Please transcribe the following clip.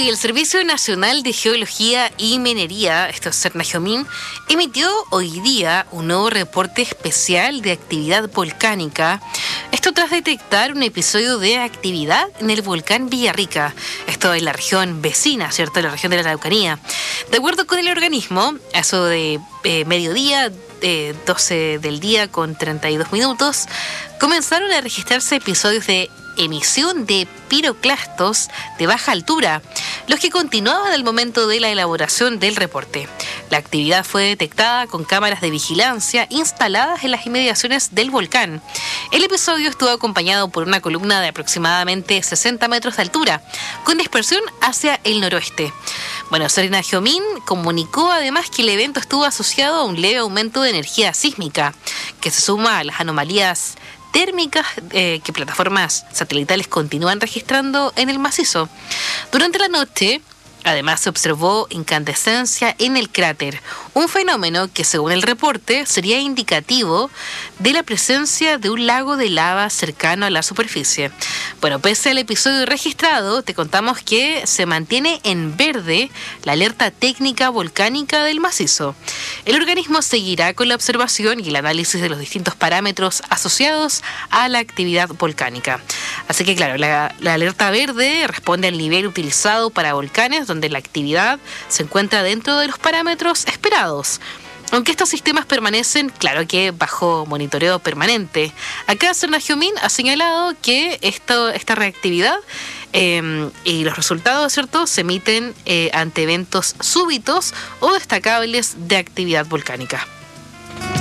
Hoy el Servicio Nacional de Geología y Minería, esto es Cernagiomín, emitió hoy día un nuevo reporte especial de actividad volcánica. Esto tras detectar un episodio de actividad en el volcán Villarrica, esto en la región vecina, ¿cierto?, en la región de la Araucanía. De acuerdo con el organismo, a eso de mediodía, 12 del día con 32 minutos, comenzaron a registrarse episodios de emisión de piroclastos de baja altura, los que continuaban al momento de la elaboración del reporte. La actividad fue detectada con cámaras de vigilancia instaladas en las inmediaciones del volcán. El episodio estuvo acompañado por una columna de aproximadamente 60 metros de altura, con dispersión hacia el noroeste. Bueno, Cernagiomín comunicó además que el evento estuvo asociado a un leve aumento de energía sísmica, que se suma a las anomalías térmicas que plataformas satelitales continúan registrando en el macizo. Durante la noche, además, se observó incandescencia en el cráter, un fenómeno que, según el reporte, sería indicativo de la presencia de un lago de lava cercano a la superficie. Bueno, pese al episodio registrado, te contamos que se mantiene en verde la alerta técnica volcánica del macizo. El organismo seguirá con la observación y el análisis de los distintos parámetros asociados a la actividad volcánica. Así que, claro, la alerta verde responde al nivel utilizado para volcanes donde la actividad se encuentra dentro de los parámetros esperados. Aunque estos sistemas permanecen, claro que bajo monitoreo permanente. Acá Cernagiomín ha señalado que esta reactividad y los resultados, ¿cierto?, se emiten ante eventos súbitos o destacables de actividad volcánica.